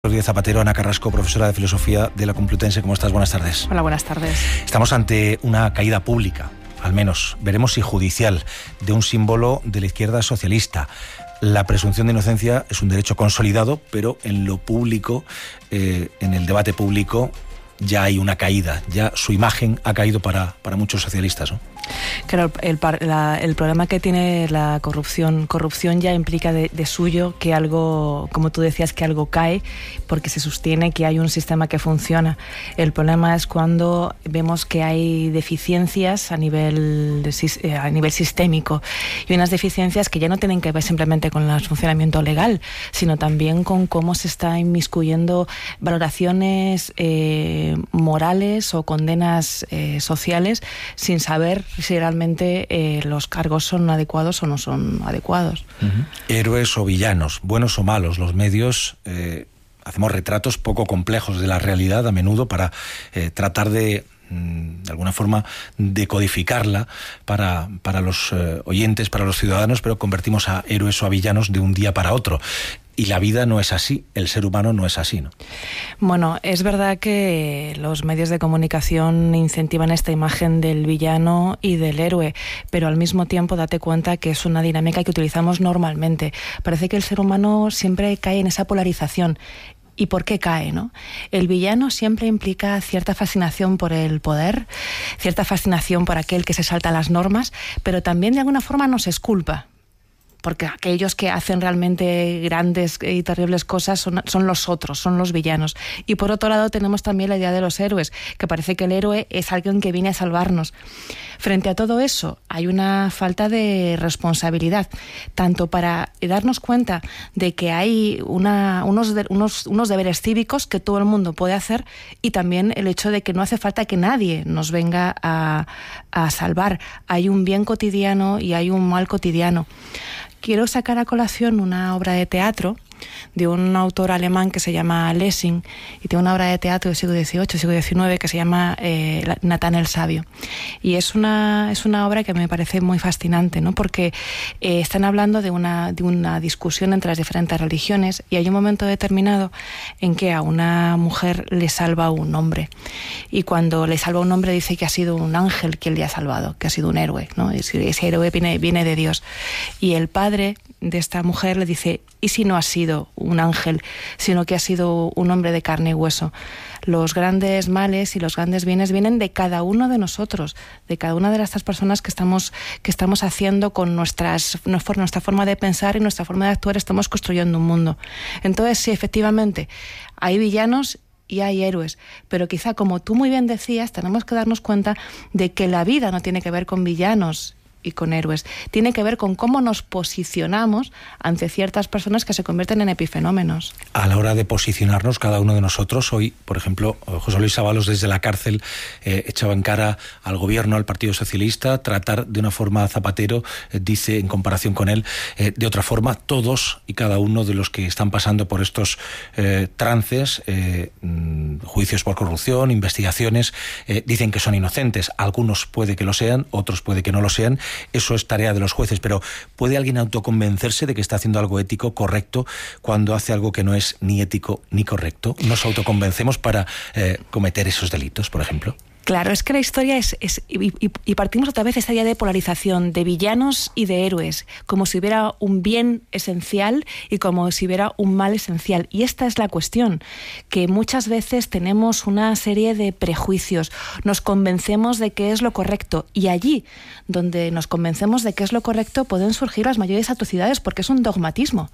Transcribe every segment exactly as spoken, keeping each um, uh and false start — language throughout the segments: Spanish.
Rodríguez Zapatero, Ana Carrasco, profesora de Filosofía de la Complutense. ¿Cómo estás? Buenas tardes. Hola, buenas tardes. Estamos ante una caída pública, al menos, veremos si judicial, de un símbolo de la izquierda socialista. La presunción de inocencia es un derecho consolidado, pero en lo público, eh, en el debate público, ya hay una caída, ya su imagen ha caído para, para muchos socialistas, ¿no? Claro, el, la, el problema que tiene la corrupción, corrupción ya implica de, de suyo que algo, como tú decías, que algo cae porque se sostiene que hay un sistema que funciona. El problema es cuando vemos que hay deficiencias a nivel, de, a nivel sistémico y unas deficiencias que ya no tienen que ver simplemente con el funcionamiento legal, sino también con cómo se está inmiscuyendo valoraciones eh, morales o condenas eh, sociales sin saber si realmente eh, los cargos son adecuados o no son adecuados. Uh-huh. Héroes o villanos, buenos o malos, los medios eh, hacemos retratos poco complejos de la realidad a menudo para eh, tratar de de alguna forma decodificarla para, para los eh, oyentes, para los ciudadanos, pero convertimos a héroes o a villanos de un día para otro. Y la vida no es así, el ser humano no es así, ¿no? Bueno, es verdad que los medios de comunicación incentivan esta imagen del villano y del héroe, pero al mismo tiempo date cuenta que es una dinámica que utilizamos normalmente. Parece que el ser humano siempre cae en esa polarización. ¿Y por qué cae, no? El villano siempre implica cierta fascinación por el poder, cierta fascinación por aquel que se salta las normas, pero también de alguna forma nos exculpa. Porque aquellos que hacen realmente grandes y terribles cosas son, son los otros, son los villanos. Y por otro lado tenemos también la idea de los héroes, que parece que el héroe es alguien que viene a salvarnos. Frente a todo eso hay una falta de responsabilidad, tanto para darnos cuenta de que hay una, unos, de, unos, unos deberes cívicos que todo el mundo puede hacer, y también el hecho de que no hace falta que nadie nos venga a, a salvar. Hay un bien cotidiano y hay un mal cotidiano. Quiero sacar a colación una obra de teatro de un autor alemán que se llama Lessing, y tiene una obra de teatro del siglo dieciocho, siglo diecinueve, que se llama eh, Natán el Sabio. Y es una, es una obra que me parece muy fascinante, ¿no? Porque eh, están hablando de una, de una discusión entre las diferentes religiones, y hay un momento determinado en que a una mujer le salva un hombre. Y cuando le salva un hombre dice que ha sido un ángel quien le ha salvado, que ha sido un héroe, ¿no? Ese, ese héroe viene, viene de Dios. Y el padre de esta mujer le dice: ¿y si no ha sido un ángel, sino que ha sido un hombre de carne y hueso? Los grandes males y los grandes bienes vienen de cada uno de nosotros, de cada una de estas personas que estamos, que estamos haciendo con nuestras, nuestra forma de pensar y nuestra forma de actuar, estamos construyendo un mundo. Entonces, sí, efectivamente, hay villanos y hay héroes, pero quizá, como tú muy bien decías, tenemos que darnos cuenta de que la vida no tiene que ver con villanos y con héroes, tiene que ver con cómo nos posicionamos ante ciertas personas que se convierten en epifenómenos. A la hora de posicionarnos cada uno de nosotros, hoy, por ejemplo, José Luis Ábalos desde la cárcel eh, echaba en cara al gobierno, al Partido Socialista, tratar de una forma Zapatero, eh, dice en comparación con él, eh, de otra forma, todos y cada uno de los que están pasando por estos eh, trances, eh, juicios por corrupción, investigaciones, eh, dicen que son inocentes. Algunos puede que lo sean, otros puede que no lo sean. Eso es tarea de los jueces, pero ¿puede alguien autoconvencerse de que está haciendo algo ético, correcto, cuando hace algo que no es ni ético ni correcto? ¿Nos autoconvencemos para eh, cometer esos delitos, por ejemplo? Claro, es que la historia es... es y, y partimos otra vez de esta idea de polarización, de villanos y de héroes, como si hubiera un bien esencial y como si hubiera un mal esencial. Y esta es la cuestión, que muchas veces tenemos una serie de prejuicios, nos convencemos de que es lo correcto, y allí donde nos convencemos de que es lo correcto pueden surgir las mayores atrocidades, porque es un dogmatismo.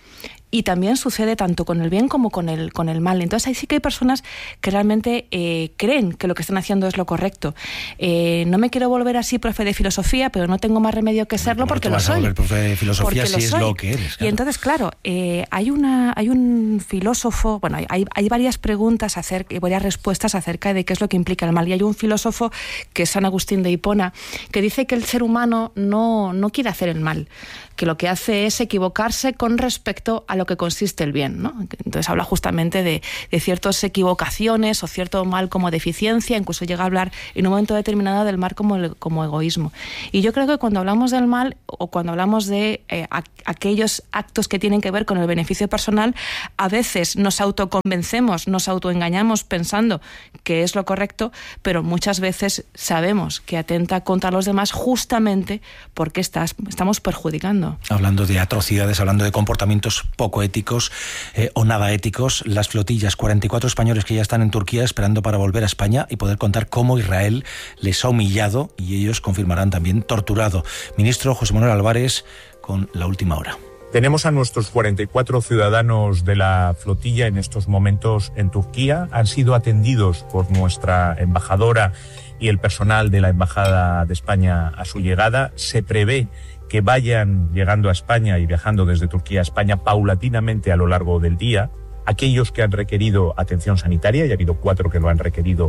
Y también sucede tanto con el bien como con el, con el mal. Entonces ahí sí que hay personas que realmente eh, creen que lo que están haciendo es lo correcto. Eh, no me quiero volver así profe de filosofía, pero no tengo más remedio que serlo, porque lo soy. Volver profe de filosofía si es lo que eres. Claro. Y entonces, claro, eh, hay una hay un filósofo, bueno, hay, hay varias preguntas acerca, y varias respuestas acerca de qué es lo que implica el mal. Y hay un filósofo, que es San Agustín de Hipona, que dice que el ser humano no, no quiere hacer el mal, que lo que hace es equivocarse con respecto a lo lo que consiste el bien, ¿no? Entonces habla justamente de, de ciertas equivocaciones o cierto mal como deficiencia, incluso llega a hablar en un momento determinado del mal como, como egoísmo. Y yo creo que cuando hablamos del mal o cuando hablamos de eh, a, aquellos actos que tienen que ver con el beneficio personal, a veces nos autoconvencemos, nos autoengañamos pensando que es lo correcto, pero muchas veces sabemos que atenta contra los demás justamente porque estás, estamos perjudicando. Hablando de atrocidades, hablando de comportamientos poco éticos eh, o nada éticos, las flotillas, cuarenta y cuatro españoles que ya están en Turquía esperando para volver a España y poder contar cómo Israel les ha humillado y ellos confirmarán también torturado. Ministro José Manuel Álvarez con la última hora. Tenemos a nuestros cuarenta y cuatro ciudadanos de la flotilla en estos momentos en Turquía. Han sido atendidos por nuestra embajadora y el personal de la Embajada de España a su llegada. Se prevé que vayan llegando a España y viajando desde Turquía a España paulatinamente a lo largo del día. Aquellos que han requerido atención sanitaria, y ha habido cuatro que lo han requerido.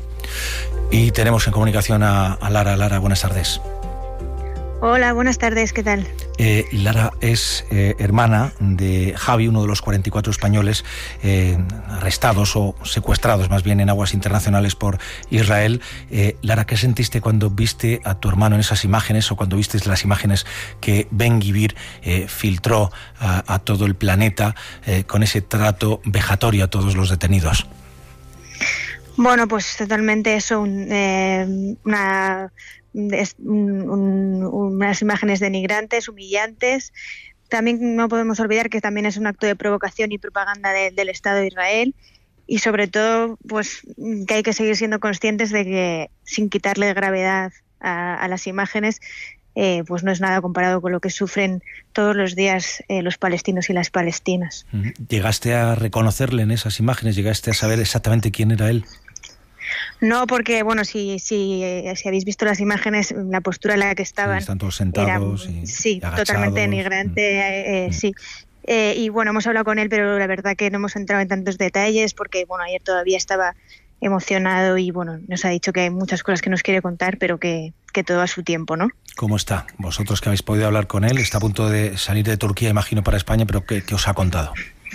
Y tenemos en comunicación a, a Lara. Lara, buenas tardes. Hola, buenas tardes, ¿qué tal? Eh, Lara es eh, hermana de Javi, uno de los cuarenta y cuatro españoles eh, arrestados o secuestrados más bien en aguas internacionales por Israel. Eh, Lara, ¿qué sentiste cuando viste a tu hermano en esas imágenes o cuando viste las imágenes que Ben-Gvir eh, filtró a, a todo el planeta eh, con ese trato vejatorio a todos los detenidos? Bueno, pues totalmente eso, un, eh, una... Es un, un, unas imágenes denigrantes, humillantes. También no podemos olvidar que también es un acto de provocación y propaganda de, del Estado de Israel, y sobre todo pues que hay que seguir siendo conscientes de que, sin quitarle gravedad a, a las imágenes, eh, pues no es nada comparado con lo que sufren todos los días eh, los palestinos y las palestinas. ¿Llegaste a reconocerle en esas imágenes? ¿Llegaste a saber exactamente quién era él? No, porque, bueno, si, si, si habéis visto las imágenes, la postura en la que estaban... Sí, están todos sentados era, y, sí, y agachados. Totalmente denigrante, mm. eh, eh, mm. sí. Eh, y bueno, hemos hablado con él, pero la verdad que no hemos entrado en tantos detalles porque, bueno, ayer todavía estaba emocionado y, bueno, nos ha dicho que hay muchas cosas que nos quiere contar, pero que, que todo a su tiempo, ¿no? ¿Cómo está? Vosotros que habéis podido hablar con él, está a punto de salir de Turquía, imagino, para España, pero ¿qué, qué os ha contado?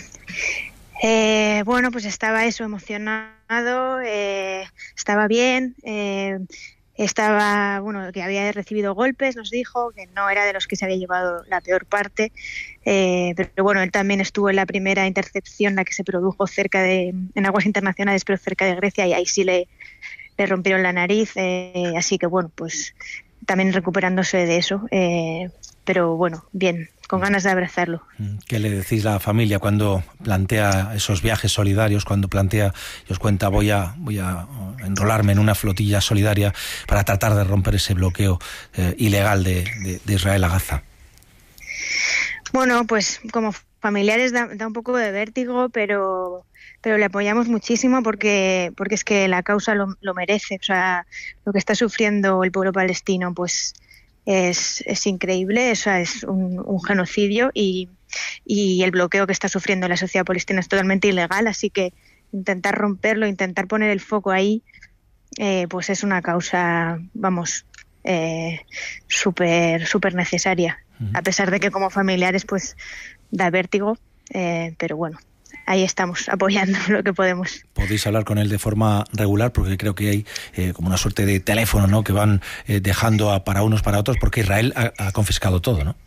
Eh, bueno, pues estaba eso, emocionado, eh, estaba bien, eh, estaba, bueno, que había recibido golpes, nos dijo, que no era de los que se había llevado la peor parte, eh, pero bueno, él también estuvo en la primera intercepción, la que se produjo cerca de, en aguas internacionales, pero cerca de Grecia, y ahí sí le, le rompieron la nariz, eh, así que bueno, pues también recuperándose de eso, eh, pero bueno, bien, con ganas de abrazarlo. ¿Qué le decís a la familia cuando plantea esos viajes solidarios, cuando plantea y os cuenta voy a voy a enrolarme en una flotilla solidaria para tratar de romper ese bloqueo eh, ilegal de, de, de Israel a Gaza? Bueno, pues como familiares da, da un poco de vértigo, pero pero le apoyamos muchísimo porque porque es que la causa lo, lo merece. O sea, lo que está sufriendo el pueblo palestino, pues Es, es increíble, o sea, es un, un genocidio y, y el bloqueo que está sufriendo la sociedad palestina es totalmente ilegal, así que intentar romperlo, intentar poner el foco ahí, eh, pues es una causa, vamos, eh, súper súper necesaria, a pesar de que como familiares pues da vértigo, eh, pero bueno. Ahí estamos, apoyando lo que podemos. ¿Podéis hablar con él de forma regular? Porque creo que hay eh, como una suerte de teléfono, ¿no?, que van eh, dejando a, para unos para otros, porque Israel ha, ha confiscado todo, ¿no?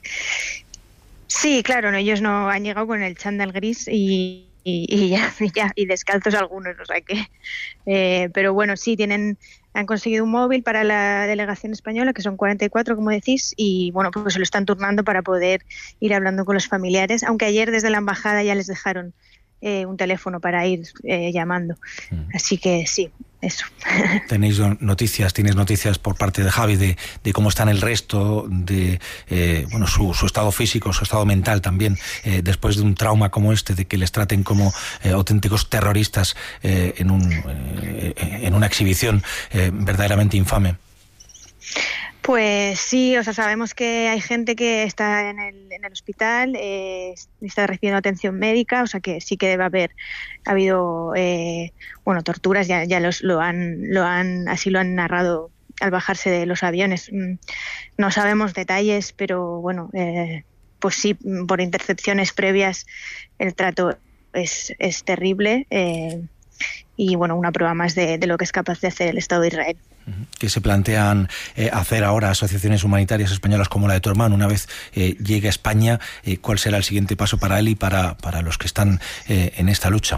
Sí, claro, no, ellos no han llegado con el chándal gris y, y, y, ya, y ya, y descalzos algunos, o sea que... Eh, pero bueno, sí, tienen... Han conseguido un móvil para la delegación española, que son cuarenta y cuatro, como decís, y bueno, pues se lo están turnando para poder ir hablando con los familiares, aunque ayer desde la embajada ya les dejaron eh, un teléfono para ir eh, llamando. Mm. Así que sí, eso. ¿Tenéis noticias, tienes noticias por parte de Javi de, de cómo están el resto, de eh, bueno su, su estado físico, su estado mental también, eh, después de un trauma como este, de que les traten como eh, auténticos terroristas eh, en, un, eh, en una exhibición eh, verdaderamente infame? Pues sí, o sea, sabemos que hay gente que está en el, en el hospital, eh, está recibiendo atención médica, o sea que sí que debe haber ha habido eh, bueno, torturas, ya, ya los, lo han, lo han, así lo han narrado al bajarse de los aviones. No sabemos detalles, pero bueno, eh, pues sí, por intercepciones previas el trato es, es terrible. Eh, y bueno, una prueba más de, de lo que es capaz de hacer el Estado de Israel. ¿Qué se plantean eh, hacer ahora asociaciones humanitarias españolas como la de tu hermano una vez eh, llegue a España? Eh, ¿Cuál será el siguiente paso para él y para, para los que están eh, en esta lucha?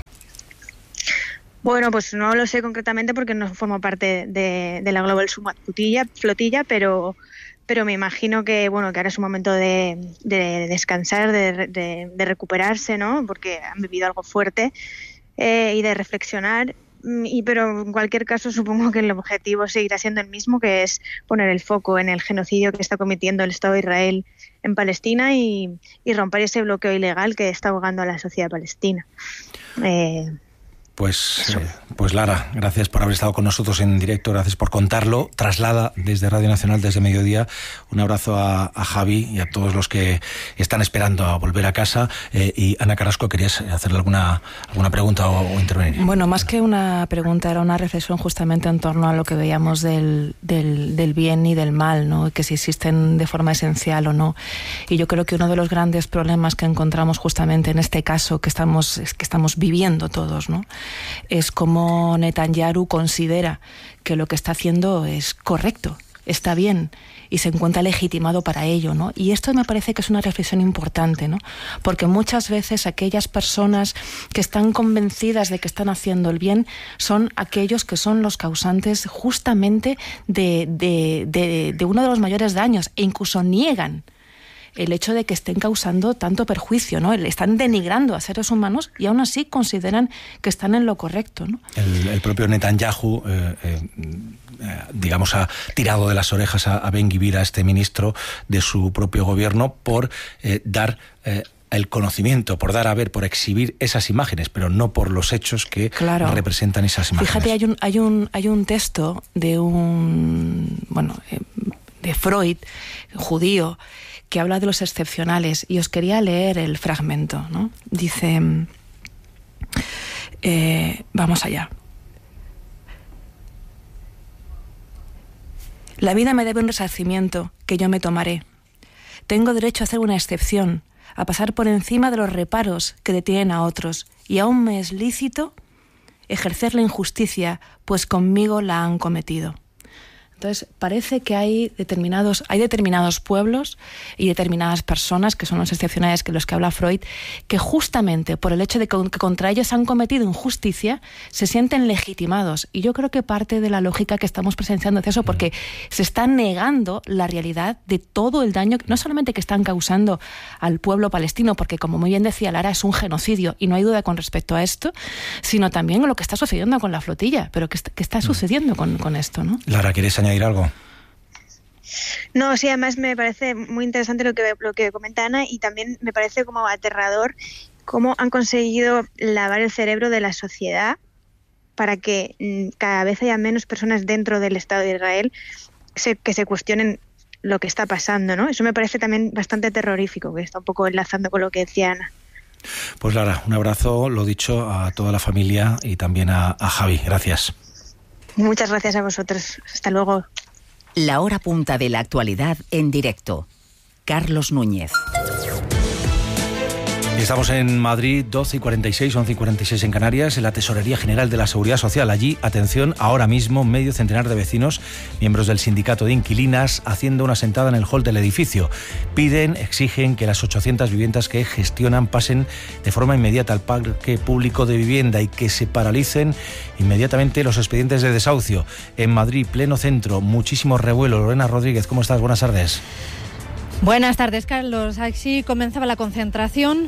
Bueno, pues no lo sé concretamente porque no formo parte de, de la Global Summit Flotilla, flotilla pero, pero me imagino que bueno que ahora es un momento de, de descansar, de, de, de recuperarse, ¿no? Porque han vivido algo fuerte eh, y de reflexionar. Y, pero en cualquier caso supongo que el objetivo seguirá siendo el mismo, que es poner el foco en el genocidio que está cometiendo el Estado de Israel en Palestina y, y romper ese bloqueo ilegal que está ahogando a la sociedad palestina. Eh, Pues, eh, pues Lara, gracias por haber estado con nosotros en directo, gracias por contarlo. Traslada desde Radio Nacional, desde Mediodía, un abrazo a, a Javi y a todos los que están esperando a volver a casa. Eh, y Ana Carrasco, ¿querías hacerle alguna, alguna pregunta o, o intervenir? Bueno, más que una pregunta, era una reflexión justamente en torno a lo que veíamos del, del, del bien y del mal, ¿no? Que si existen de forma esencial o no. Y yo creo que uno de los grandes problemas que encontramos justamente en este caso que estamos, que estamos viviendo todos, ¿no? Es como Netanyahu considera que lo que está haciendo es correcto, está bien y se encuentra legitimado para ello, ¿no? Y esto me parece que es una reflexión importante, ¿no? Porque muchas veces aquellas personas que están convencidas de que están haciendo el bien son aquellos que son los causantes justamente de, de, de, de uno de los mayores daños e incluso niegan el hecho de que estén causando tanto perjuicio, ¿no? Están denigrando a seres humanos y aún así consideran que están en lo correcto, ¿no? El, el propio Netanyahu, eh, eh, digamos, ha tirado de las orejas a, a Ben-Gvir, a este ministro de su propio gobierno, por eh, dar eh, el conocimiento, por dar a ver, por exhibir esas imágenes, pero no por los hechos que claro. representan esas imágenes. Fíjate, hay un, hay un, hay un texto de un, bueno, eh, de Freud, judío, que habla de los excepcionales, y os quería leer el fragmento, ¿no? Dice, eh, vamos allá. La vida me debe un resarcimiento que yo me tomaré. Tengo derecho a hacer una excepción, a pasar por encima de los reparos que detienen a otros, y aún me es lícito ejercer la injusticia, pues conmigo la han cometido. Entonces, parece que hay determinados, hay determinados pueblos y determinadas personas, que son los excepcionales que los que habla Freud, que justamente por el hecho de que contra ellos han cometido injusticia, se sienten legitimados. Y yo creo que parte de la lógica que estamos presenciando es eso, porque se está negando la realidad de todo el daño, no solamente que están causando al pueblo palestino, porque como muy bien decía Lara, es un genocidio, y no hay duda con respecto a esto, sino también lo que está sucediendo con la flotilla. Pero ¿qué está, qué está sucediendo con, con esto, ¿no? Lara, ¿quieres añadir algo? No, sí, además me parece muy interesante lo que, lo que comenta Ana, y también me parece como aterrador cómo han conseguido lavar el cerebro de la sociedad para que mm, cada vez haya menos personas dentro del Estado de Israel se, que se cuestionen lo que está pasando, ¿no? Eso me parece también bastante terrorífico, que está un poco enlazando con lo que decía Ana. Pues Lara, un abrazo, lo dicho, a toda la familia y también a, a Javi. Gracias. Muchas gracias a vosotros. Hasta luego. La hora punta de la actualidad en directo. Carlos Núñez. Estamos en Madrid, doce y cuarenta y seis, once y cuarenta y seis en Canarias, en la Tesorería General de la Seguridad Social. Allí, atención, ahora mismo medio centenar de vecinos, miembros del sindicato de inquilinas, haciendo una sentada en el hall del edificio. Piden, exigen que las ochocientas viviendas que gestionan pasen de forma inmediata al parque público de vivienda y que se paralicen inmediatamente los expedientes de desahucio. En Madrid, pleno centro, muchísimo revuelo. Lorena Rodríguez, ¿cómo estás? Buenas tardes. Buenas tardes, Carlos. Así comenzaba la concentración.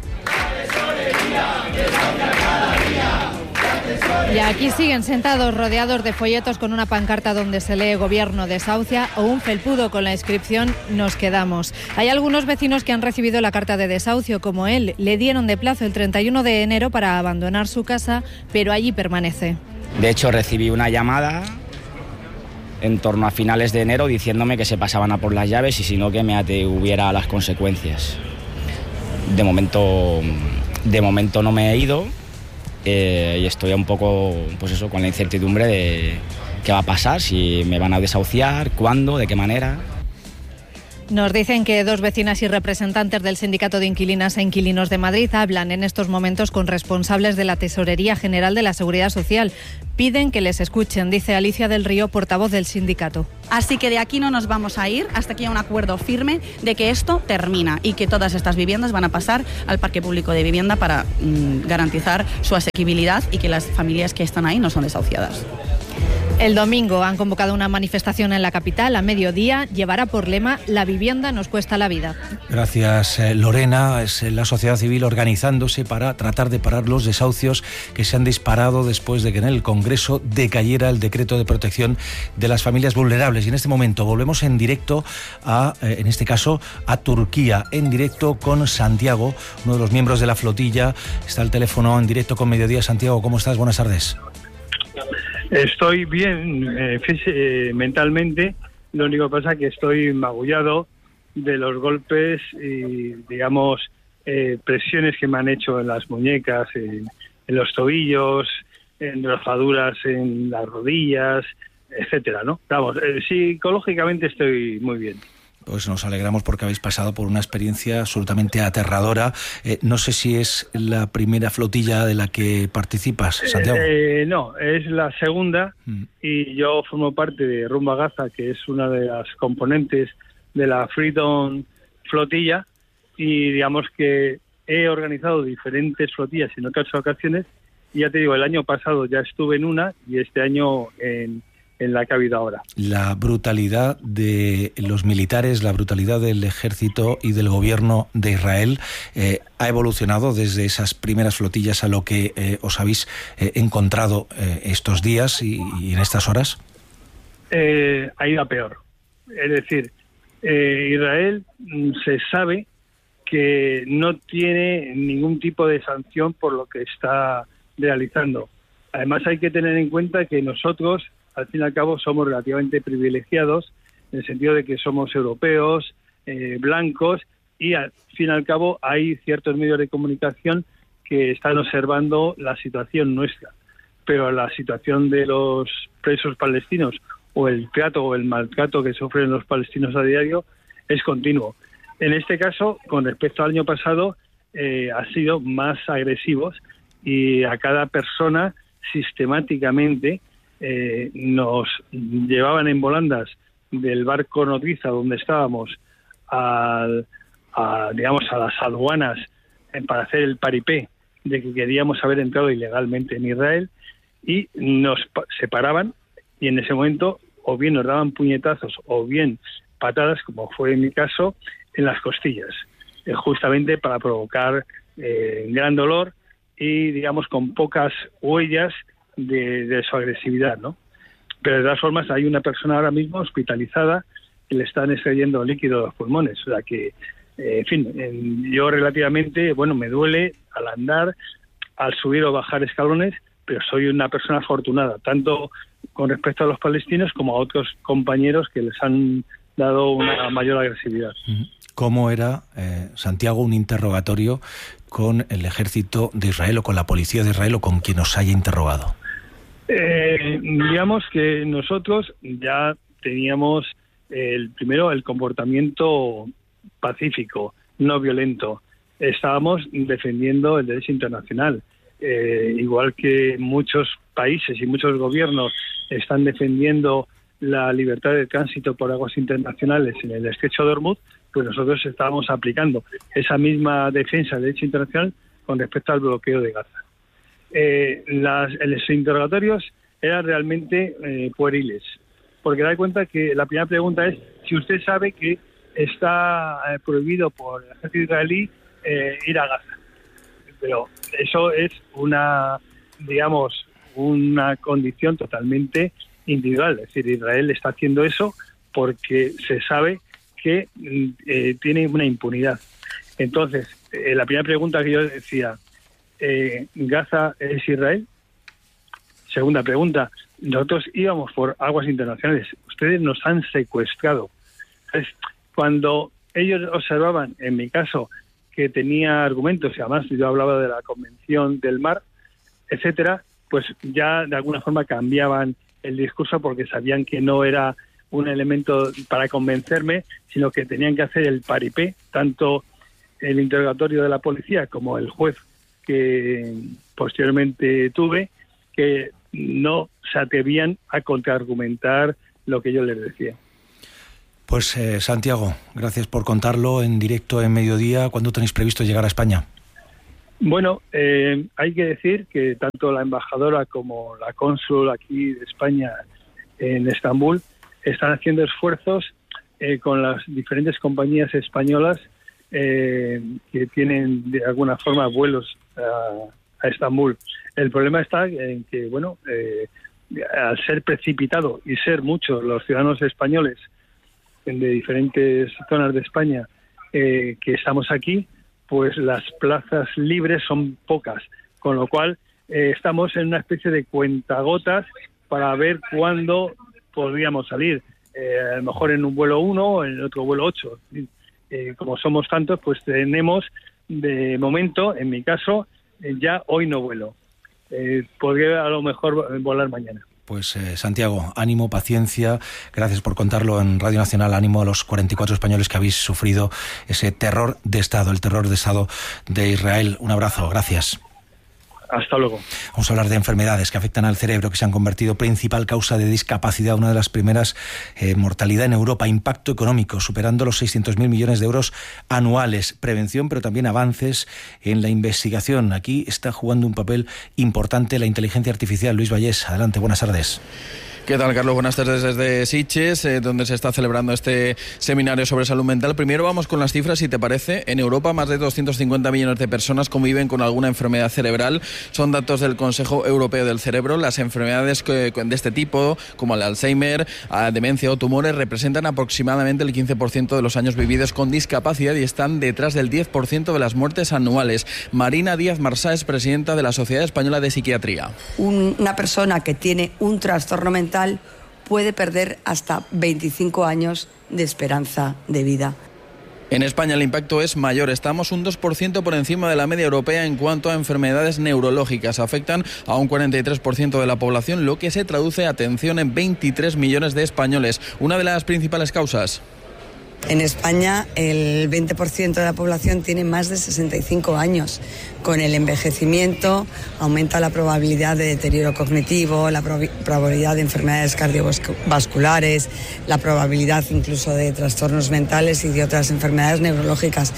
Y aquí siguen sentados rodeados de folletos con una pancarta donde se lee Gobierno desahucia o un felpudo con la inscripción Nos quedamos. Hay algunos vecinos que han recibido la carta de desahucio, como él. Le dieron de plazo el treinta y uno de enero para abandonar su casa, pero allí permanece. De hecho, recibí una llamada en torno a finales de enero diciéndome que se pasaban a por las llaves y si no que me atribuiera a las consecuencias. De momento, de momento no me he ido eh, y estoy un poco, pues eso, con la incertidumbre de qué va a pasar, si me van a desahuciar, cuándo, de qué manera. Nos dicen que dos vecinas y representantes del Sindicato de Inquilinas e Inquilinos de Madrid hablan en estos momentos con responsables de la Tesorería General de la Seguridad Social. Piden que les escuchen, dice Alicia del Río, portavoz del sindicato. Así que de aquí no nos vamos a ir hasta que haya un acuerdo firme de que esto termina y que todas estas viviendas van a pasar al parque público de vivienda para mmm, garantizar su asequibilidad y que las familias que están ahí no son desahuciadas. El domingo han convocado una manifestación en la capital a mediodía. Llevará por lema "La vivienda nos cuesta la vida". Gracias, eh, Lorena. Es la sociedad civil organizándose para tratar de parar los desahucios que se han disparado después de que en el Congreso decayera el decreto de protección de las familias vulnerables. Y en este momento volvemos en directo a, eh, en este caso, a Turquía, en directo con Santiago, uno de los miembros de la flotilla. Está al teléfono en directo con Mediodía. Santiago, ¿cómo estás? Buenas tardes. Estoy bien eh, eh, mentalmente, lo único que pasa es que estoy magullado de los golpes y, digamos, eh, presiones que me han hecho en las muñecas, en, en los tobillos, en rozaduras en las rodillas, etcétera, ¿no? Vamos, eh, psicológicamente estoy muy bien. Pues nos alegramos porque habéis pasado por una experiencia absolutamente aterradora. Eh, no sé si es la primera flotilla de la que participas, Santiago. Eh, eh, no, es la segunda mm. y yo formo parte de Rumbo a Gaza, que es una de las componentes de la Freedom Flotilla, y digamos que he organizado diferentes flotillas en otras ocasiones, y ya te digo, el año pasado ya estuve en una y este año en... en la que ha habido ahora. La brutalidad de los militares, la brutalidad del ejército y del gobierno de Israel eh, ha evolucionado desde esas primeras flotillas a lo que eh, os habéis eh, encontrado eh, estos días y, y en estas horas. Eh, ha ido a peor. Es decir, eh, Israel se sabe que no tiene ningún tipo de sanción por lo que está realizando. Además hay que tener en cuenta que nosotros, al fin y al cabo, somos relativamente privilegiados en el sentido de que somos europeos, eh, blancos, y al fin y al cabo hay ciertos medios de comunicación que están observando la situación nuestra. Pero la situación de los presos palestinos o el trato o el maltrato que sufren los palestinos a diario es continuo. En este caso, con respecto al año pasado, eh, ha sido más agresivos y a cada persona sistemáticamente Eh, nos llevaban en volandas del barco nodriza donde estábamos al, a, digamos, a las aduanas eh, para hacer el paripé de que queríamos haber entrado ilegalmente en Israel, y nos separaban y en ese momento o bien nos daban puñetazos o bien patadas, como fue en mi caso, en las costillas, eh, justamente para provocar eh, gran dolor y, digamos, con pocas huellas De, de su agresividad, ¿no? Pero de todas formas hay una persona ahora mismo hospitalizada que le están extrayendo líquido de los pulmones, o sea que, eh, en fin, en, yo relativamente, bueno, me duele al andar, al subir o bajar escalones, pero soy una persona afortunada, tanto con respecto a los palestinos como a otros compañeros que les han dado una mayor agresividad. ¿Cómo era, eh, Santiago, un interrogatorio con el ejército de Israel o con la policía de Israel o con quien os haya interrogado? Eh, digamos que nosotros ya teníamos el primero el comportamiento pacífico, no violento. Estábamos defendiendo el derecho internacional, eh, igual que muchos países y muchos gobiernos están defendiendo la libertad de tránsito por aguas internacionales en el estrecho de Hormuz, pues nosotros estábamos aplicando esa misma defensa del derecho internacional con respecto al bloqueo de Gaza. Eh, las, los interrogatorios eran realmente eh, pueriles, porque da cuenta que la primera pregunta es si usted sabe que está eh, prohibido por el ejército israelí eh, ir a Gaza. Pero eso es una, digamos, una condición totalmente individual. Es decir, Israel está haciendo eso porque se sabe que eh, tiene una impunidad. Entonces, eh, la primera pregunta que yo decía, eh, ¿Gaza es Israel? Segunda pregunta, nosotros íbamos por aguas internacionales, ustedes nos han secuestrado. Entonces, cuando ellos observaban, en mi caso, que tenía argumentos, y además yo hablaba de la Convención del Mar, etcétera, pues ya de alguna forma cambiaban el discurso porque sabían que no era un elemento para convencerme, sino que tenían que hacer el paripé, tanto el interrogatorio de la policía como el juez que posteriormente tuve, que no se atrevían a contraargumentar lo que yo les decía. Pues eh, Santiago, gracias por contarlo en directo en Mediodía. ¿Cuándo tenéis previsto llegar a España? Bueno, eh, hay que decir que tanto la embajadora como la cónsul aquí de España en Estambul están haciendo esfuerzos eh, con las diferentes compañías españolas eh, que tienen de alguna forma vuelos a, a Estambul. El problema está en que, bueno, eh, al ser precipitado y ser muchos los ciudadanos españoles de diferentes zonas de España eh, que estamos aquí, pues las plazas libres son pocas, con lo cual eh, estamos en una especie de cuentagotas para ver cuándo podríamos salir. Eh, a lo mejor en un vuelo uno o en otro vuelo ocho. Eh, como somos tantos, pues tenemos de momento, en mi caso, eh, ya hoy no vuelo. Eh, podría a lo mejor volar mañana. Pues eh, Santiago, ánimo, paciencia, gracias por contarlo en Radio Nacional, ánimo a los cuarenta y cuatro españoles que habéis sufrido ese terror de Estado, el terror de Estado de Israel. Un abrazo, gracias. Hasta luego. Vamos a hablar de enfermedades que afectan al cerebro, que se han convertido principal causa de discapacidad, una de las primeras, eh, mortalidad en Europa, impacto económico, superando los seiscientos mil millones de euros anuales, prevención, pero también avances en la investigación. Aquí está jugando un papel importante la inteligencia artificial. Luis Vallés, adelante, buenas tardes. ¿Qué tal, Carlos? Buenas tardes desde Sitges, eh, donde se está celebrando este seminario sobre salud mental. Primero vamos con las cifras, si te parece. En Europa, más de doscientos cincuenta millones de personas conviven con alguna enfermedad cerebral. Son datos del Consejo Europeo del Cerebro. Las enfermedades que, de este tipo, como el Alzheimer, demencia o tumores, representan aproximadamente el quince por ciento de los años vividos con discapacidad y están detrás del diez por ciento de las muertes anuales. Marina Díaz Marsá es presidenta de la Sociedad Española de Psiquiatría. Una persona que tiene un trastorno mental puede perder hasta veinticinco años de esperanza de vida. En España el impacto es mayor. Estamos un dos por ciento por encima de la media europea en cuanto a enfermedades neurológicas. Afectan a un cuarenta y tres por ciento de la población, lo que se traduce, atención, en veintitrés millones de españoles. Una de las principales causas. En España el veinte por ciento de la población tiene más de sesenta y cinco años. Con el envejecimiento aumenta la probabilidad de deterioro cognitivo, la prob- probabilidad de enfermedades cardiovasculares, la probabilidad incluso de trastornos mentales y de otras enfermedades neurológicas.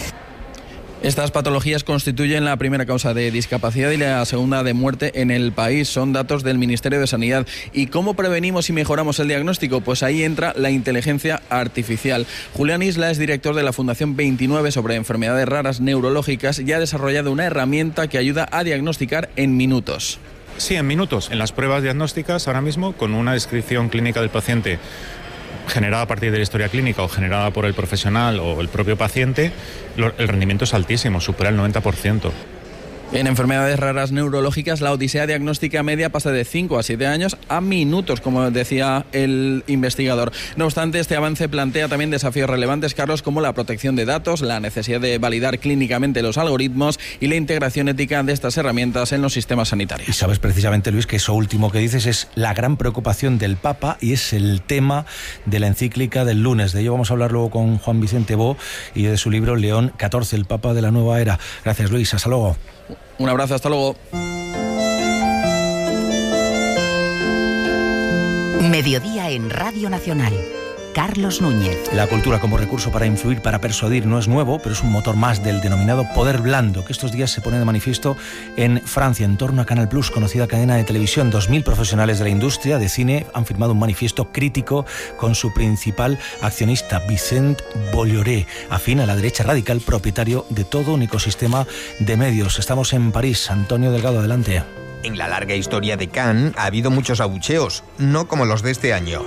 Estas patologías constituyen la primera causa de discapacidad y la segunda de muerte en el país. Son datos del Ministerio de Sanidad. ¿Y cómo prevenimos y mejoramos el diagnóstico? Pues ahí entra la inteligencia artificial. Julián Isla es director de la Fundación veintinueve sobre enfermedades raras neurológicas y ha desarrollado una herramienta que ayuda a diagnosticar en minutos. Sí, en minutos. En las pruebas diagnósticas ahora mismo, con una descripción clínica del paciente generada a partir de la historia clínica o generada por el profesional o el propio paciente, el rendimiento es altísimo, supera el noventa por ciento. En enfermedades raras neurológicas, la odisea diagnóstica media pasa de cinco a siete años a minutos, como decía el investigador. No obstante, este avance plantea también desafíos relevantes, Carlos, como la protección de datos, la necesidad de validar clínicamente los algoritmos y la integración ética de estas herramientas en los sistemas sanitarios. Y sabes precisamente, Luis, que eso último que dices es la gran preocupación del Papa y es el tema de la encíclica del lunes. De ello vamos a hablar luego con Juan Vicente Bo y de su libro León catorce, el Papa de la Nueva Era. Gracias, Luis. Hasta luego. Un abrazo, hasta luego. Mediodía en Radio Nacional. Carlos Núñez. La cultura como recurso para influir, para persuadir, no es nuevo, pero es un motor más del denominado poder blando, que estos días se pone de manifiesto en Francia, en torno a Canal Plus, conocida cadena de televisión. Dos mil profesionales de la industria de cine han firmado un manifiesto crítico con su principal accionista, Vicent Bolloré, afín a la derecha radical, propietario de todo un ecosistema de medios. Estamos en París. Antonio Delgado, adelante. En la larga historia de Cannes ha habido muchos abucheos, no como los de este año.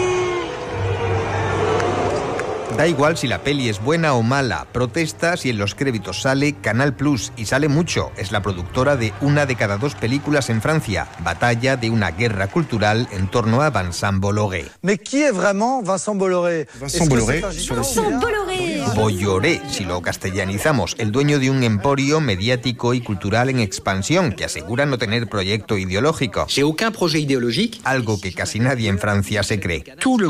Da igual si la peli es buena o mala, protesta si en los créditos sale Canal Plus, y sale mucho. Es la productora de una de cada dos películas en Francia, batalla de una guerra cultural en torno a Vincent Bolloré. ¿Mais qui est vraiment Vincent Bolloré? Vincent Bolloré, Vincent Bolloré Bolloré, si lo castellanizamos, el dueño de un emporio mediático y cultural en expansión que asegura no tener proyecto ideológico. Algo que casi nadie en Francia se cree. Todo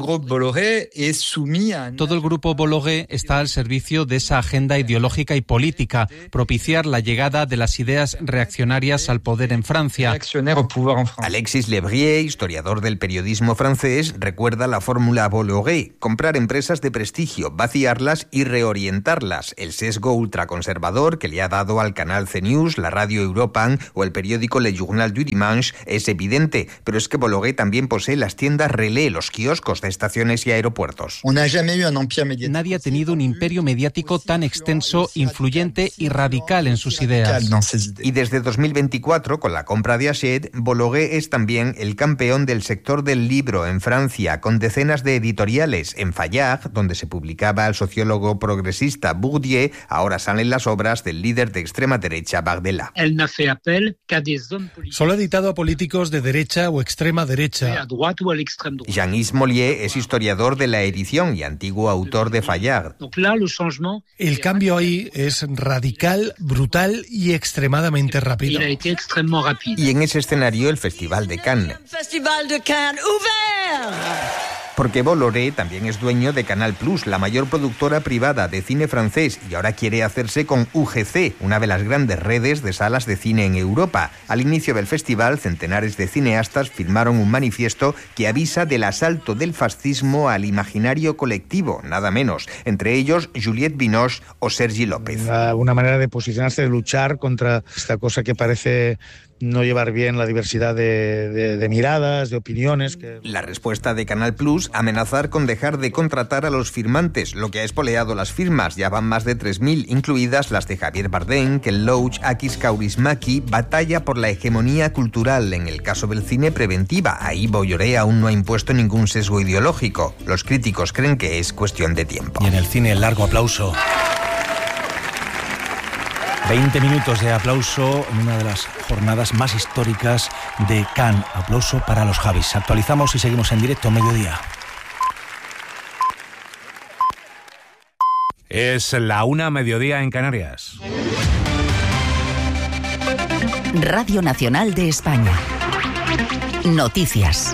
el grupo Bolloré está al servicio de esa agenda ideológica y política, propiciar la llegada de las ideas reaccionarias al poder en Francia. Alexis Lebrier, historiador del periodismo francés, recuerda la fórmula Bolloré: comprar empresas de prestigio, vaciarlas y reorientarlas. El sesgo ultraconservador que le ha dado al canal C News, la radio Europan o el periódico Le Journal du Dimanche es evidente, pero es que Bolloré también posee las tiendas Relais, los kioscos de estaciones y aeropuertos. Nadie ha tenido un imperio mediático tan extenso, influyente y radical en sus ideas. Y desde dos mil veinticuatro, con la compra de Hachette, Bolloré es también el campeón del sector del libro en Francia, con decenas de editoriales. En Fayard, donde se publicaba el sociólogo progresista Bourdieu, ahora salen las obras del líder de extrema derecha Bardella. Solo ha editado a políticos de derecha o extrema derecha. Jean-Yves Mollier es historiador de la edición y antiguo autor de Fayard. El cambio ahí es radical, brutal y extremadamente rápido. Y en ese escenario el Festival de Cannes. Porque Bolloré también es dueño de Canal Plus, la mayor productora privada de cine francés, y ahora quiere hacerse con U G C, una de las grandes redes de salas de cine en Europa. Al inicio del festival, centenares de cineastas firmaron un manifiesto que avisa del asalto del fascismo al imaginario colectivo, nada menos. Entre ellos, Juliette Binoche o Sergi López. Una, una manera de posicionarse, de luchar contra esta cosa que parece no llevar bien la diversidad de, de, de miradas, de opiniones. Que... La respuesta de Canal Plus, amenazar con dejar de contratar a los firmantes, lo que ha espoleado las firmas. Ya van más de tres mil, incluidas las de Javier Bardem, Ken Loach, Akis Kaurismäki. Batalla por la hegemonía cultural. En el caso del cine, preventiva. Ahí Bolloré aún no ha impuesto ningún sesgo ideológico. Los críticos creen que es cuestión de tiempo. Y en el cine, el largo aplauso. veinte minutos de aplauso en una de las jornadas más históricas de Cannes. Aplauso para los Javis. Actualizamos y seguimos en directo, mediodía. Es la una, mediodía en Canarias. Radio Nacional de España. Noticias.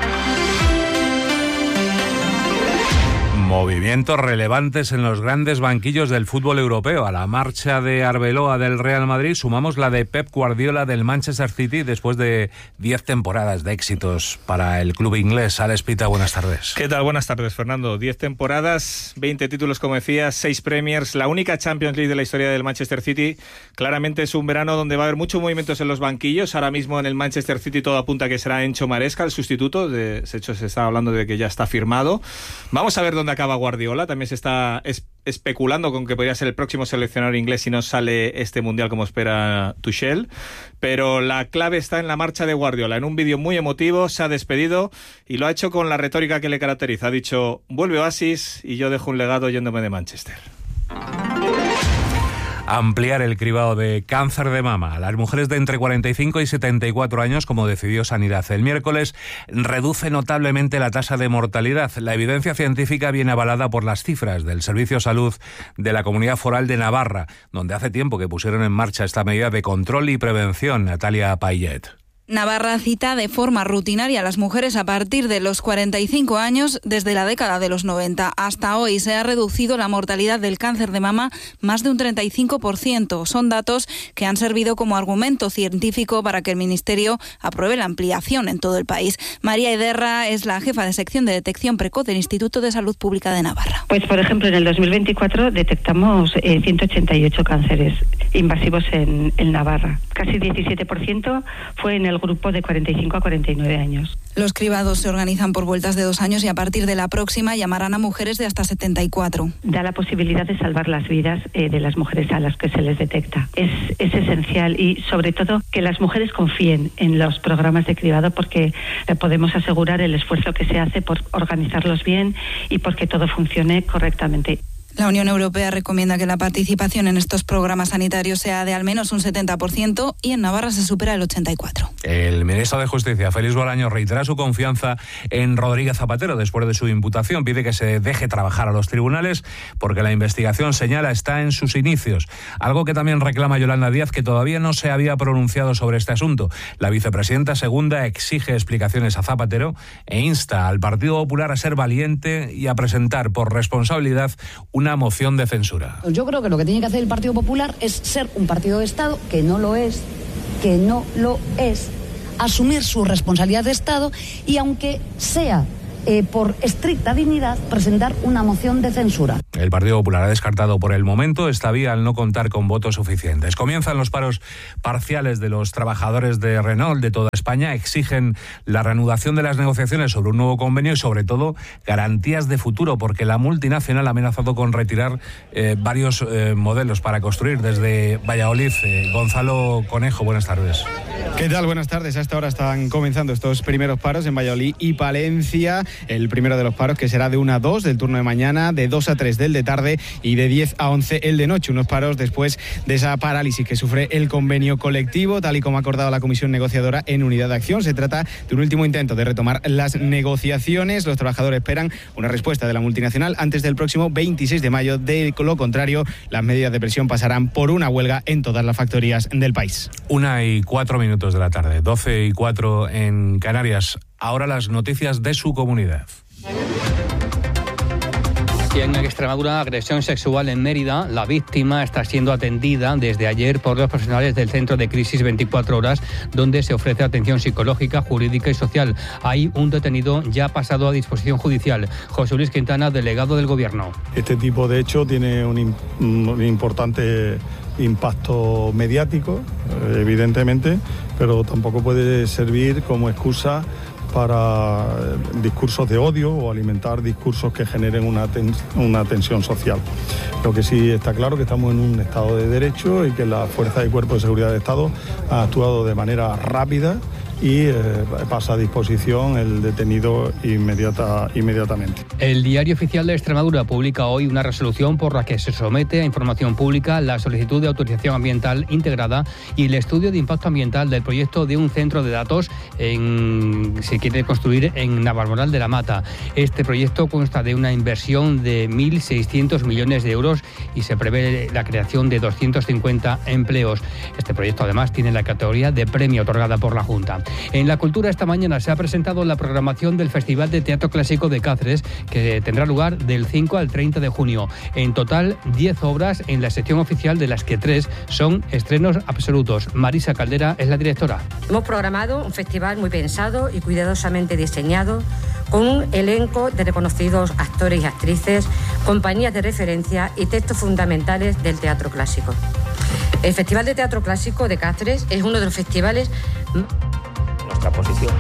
Movimientos relevantes en los grandes banquillos del fútbol europeo. A la marcha de Arbeloa del Real Madrid sumamos la de Pep Guardiola del Manchester City después de diez temporadas de éxitos para el club inglés. Alex Pita, buenas tardes. ¿Qué tal? Buenas tardes, Fernando. diez temporadas, veinte títulos, como decías, seis Premiers, la única Champions League de la historia del Manchester City. Claramente es un verano donde va a haber muchos movimientos en los banquillos. Ahora mismo en el Manchester City todo apunta a que será Encho Maresca el sustituto. De hecho, se está hablando de que ya está firmado. Vamos a ver dónde acaba Guardiola. También se está es- especulando con que podría ser el próximo seleccionador inglés si no sale este mundial como espera Tuchel, pero la clave está en la marcha de Guardiola. En un vídeo muy emotivo se ha despedido y lo ha hecho con la retórica que le caracteriza. Ha dicho: vuelve Oasis y yo dejo un legado yéndome de Manchester. Ampliar el cribado de cáncer de mama a las mujeres de entre cuarenta y cinco y setenta y cuatro años, como decidió Sanidad el miércoles, reduce notablemente la tasa de mortalidad. La evidencia científica viene avalada por las cifras del Servicio de Salud de la Comunidad Foral de Navarra, donde hace tiempo que pusieron en marcha esta medida de control y prevención. Natalia Payet. Navarra cita de forma rutinaria a las mujeres a partir de los cuarenta y cinco años desde la década de los noventa. Hasta hoy se ha reducido la mortalidad del cáncer de mama más de un treinta y cinco por ciento. Son datos que han servido como argumento científico para que el Ministerio apruebe la ampliación en todo el país. María Ederra es la jefa de sección de detección precoz del Instituto de Salud Pública de Navarra. Pues, por ejemplo, en el dos mil veinticuatro detectamos eh, ciento ochenta y ocho cánceres invasivos en, en Navarra. Casi diecisiete por ciento fue en el grupo de cuarenta y cinco a cuarenta y nueve años. Los cribados se organizan por vueltas de dos años y a partir de la próxima llamarán a mujeres de hasta setenta y cuatro. Da la posibilidad de salvar las vidas eh, de las mujeres a las que se les detecta. Es, es esencial y, sobre todo, que las mujeres confíen en los programas de cribado porque eh, podemos asegurar el esfuerzo que se hace por organizarlos bien y porque todo funcione correctamente. La Unión Europea recomienda que la participación en estos programas sanitarios sea de al menos un setenta por ciento y en Navarra se supera el ochenta y cuatro por ciento. El ministro de Justicia, Félix Bolaños, reitera su confianza en Rodríguez Zapatero después de su imputación. Pide que se deje trabajar a los tribunales porque la investigación, señala, está en sus inicios. Algo que también reclama Yolanda Díaz, que todavía no se había pronunciado sobre este asunto. La vicepresidenta segunda exige explicaciones a Zapatero e insta al Partido Popular a ser valiente y a presentar por responsabilidad una moción de censura. Yo creo que lo que tiene que hacer el Partido Popular es ser un partido de Estado, que no lo es, que no lo es, asumir su responsabilidad de Estado y, aunque sea Eh, por estricta dignidad, presentar una moción de censura. El Partido Popular ha descartado por el momento esta vía al no contar con votos suficientes. Comienzan los paros parciales de los trabajadores de Renault de toda España. Exigen la reanudación de las negociaciones sobre un nuevo convenio y, sobre todo, garantías de futuro, porque la multinacional ha amenazado con retirar eh, varios eh, modelos para construir. Desde Valladolid, eh, Gonzalo Conejo, buenas tardes. ¿Qué tal? Buenas tardes. Hasta ahora están comenzando estos primeros paros en Valladolid y Palencia. El primero de los paros, que será de una a dos del turno de mañana, de dos a tres del de tarde y de diez a once el de noche. Unos paros después de esa parálisis que sufre el convenio colectivo, tal y como ha acordado la Comisión Negociadora en Unidad de Acción. Se trata de un último intento de retomar las negociaciones. Los trabajadores esperan una respuesta de la multinacional antes del próximo veintiséis de mayo. De lo contrario, las medidas de presión pasarán por una huelga en todas las factorías del país. Una y cuatro minutos de la tarde, doce y cuatro en Canarias. Ahora las noticias de su comunidad. Y en Extremadura, agresión sexual en Mérida. La víctima está siendo atendida desde ayer por los profesionales del Centro de Crisis veinticuatro horas, donde se ofrece atención psicológica, jurídica y social. Hay un detenido ya pasado a disposición judicial. José Luis Quintana, delegado del Gobierno. Este tipo de hecho tiene un, un importante impacto mediático, evidentemente, pero tampoco puede servir como excusa para discursos de odio o alimentar discursos que generen una, ten, una tensión social. Lo que sí está claro que estamos en un Estado de Derecho y que la Fuerza y Cuerpo de Seguridad del Estado ha actuado de manera rápida y eh, pasa a disposición el detenido inmediata, inmediatamente. El Diario Oficial de Extremadura publica hoy una resolución por la que se somete a información pública la solicitud de autorización ambiental integrada y el estudio de impacto ambiental del proyecto de un centro de datos en, se quiere construir en Navalmoral de la Mata. Este proyecto consta de una inversión de mil seiscientos millones de euros y se prevé la creación de doscientos cincuenta empleos. Este proyecto además tiene la categoría de premio otorgada por la Junta. En la cultura, esta mañana se ha presentado la programación del Festival de Teatro Clásico de Cáceres, que tendrá lugar del cinco al treinta de junio. En total, diez obras en la sección oficial, de las que tres son estrenos absolutos. Marisa Caldera es la directora. Hemos programado un festival muy pensado y cuidadosamente diseñado, con un elenco de reconocidos actores y actrices, compañías de referencia y textos fundamentales del teatro clásico. El Festival de Teatro Clásico de Cáceres es uno de los festivales... Nuestra posición.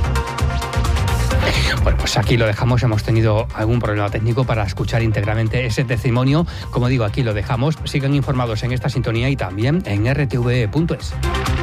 Bueno, pues aquí lo dejamos. Hemos tenido algún problema técnico para escuchar íntegramente ese testimonio. Como digo, aquí lo dejamos. Sigan informados en esta sintonía y también en r t v punto es.